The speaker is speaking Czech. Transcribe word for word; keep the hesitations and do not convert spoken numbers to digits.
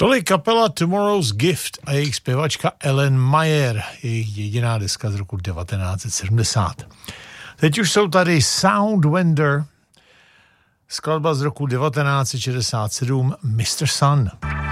Tolik kapela Tomorrow's Gift a jejich zpěvačka Ellen Mayer, jejich jediná deska z roku devatenáct set sedmdesát. Teď už jsou tady Soundwinder, skladba z roku devatenáct set šedesát sedm, mister Sun.